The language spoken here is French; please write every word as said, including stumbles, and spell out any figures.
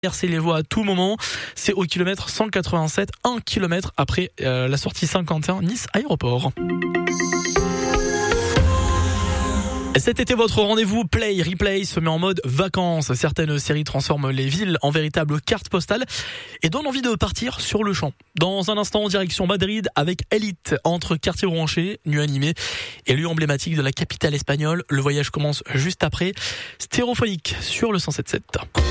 Traverser les voies à tout moment, c'est au kilomètre cent quatre-vingt-sept, un kilomètre après euh, la sortie cinquante et un Nice Aéroport. Cet été, votre rendez-vous Play Replay se met en mode vacances. Certaines séries transforment les villes en véritables cartes postales et donnent envie de partir sur le champ. Dans un instant, direction Madrid avec Elite, entre quartier branché, nu animé et lieu emblématique de la capitale espagnole. Le voyage commence juste après. Stéréophonique sur le cent sept virgule sept.